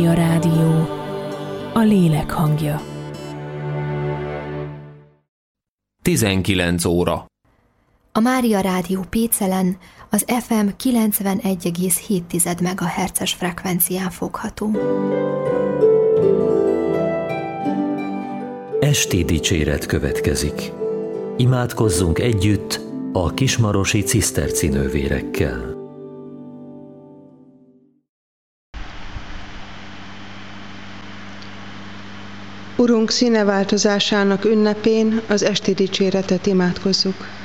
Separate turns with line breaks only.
A rádió, a lélek hangja.
19 óra.
A Mária Rádió Pécelen az FM 91,7 MHz-es frekvencián fogható.
Esti dicséret következik. Imádkozzunk együtt a kismarosi cisztercinővérekkel.
Urunk színeváltozásának ünnepén az esti dicséretet imádkozzuk.